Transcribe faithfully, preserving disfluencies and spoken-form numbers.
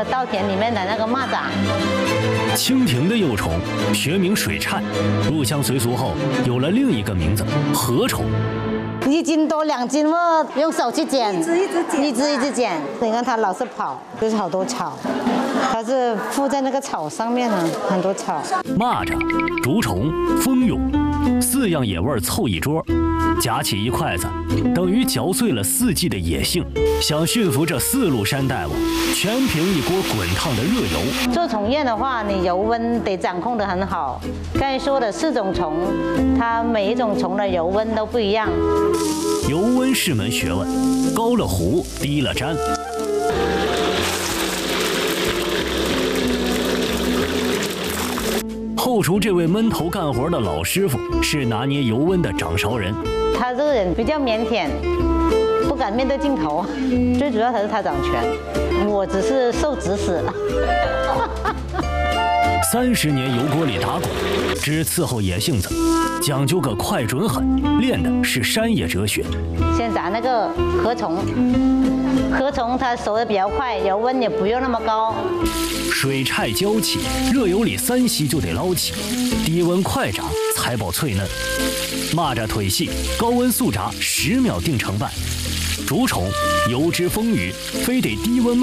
稻田里面的那个蚂蚱。 蜻蜓的幼虫，学名水菜，入乡随俗后有了另一个名字——禾虫。 一斤多两斤哦，用手去捡， 一只一只捡， 一只一只捡。你看它老是跑，就是好多草，它是附在那个草上面呢，很多草。 蚂蚱、竹虫、蜂蛹，四样野味凑一桌，夹起一筷子，等于嚼碎了四季的野性。想驯服这四路山大王，全凭一锅滚烫的热油。 做虫宴的话，你油温得掌控得很好。刚才说的四种虫，它每一种虫的油温都不一样。 油温是门学问，高了壶，低了粘。后厨这位闷头干活的老师傅是拿捏油温的掌勺人。 他这个人比较腼腆，不敢面对镜头，最主要还是他掌权，我只是受指使。 三十年油锅里打滚，只伺候野性子，讲究个快准狠，练的是山野哲学。 先炸那个禾虫，禾虫它熟的比较快，油温也不用那么高。 水菜浇起，热油里三息就得捞起，低温快炸才保脆嫩。蚂蚱腿细，高温速炸十秒定成瓣。竹虫油脂丰腴，非得低温慢